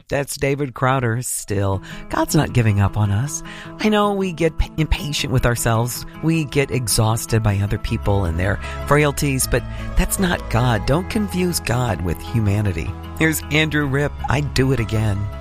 That's David Crowder. Still, God's not giving up on us. I know we get impatient with ourselves. We get exhausted by other people and their frailties, but that's not God. Don't confuse God with humanity. Here's Andrew Ripp. I'd do it again.